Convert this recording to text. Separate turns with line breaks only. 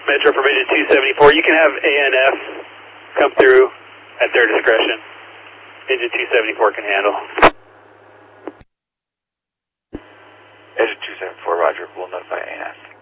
Metro from engine 274. You can have ANF come through at their discretion. Engine 274 can handle.
Engine 274, roger. We'll notify ANF.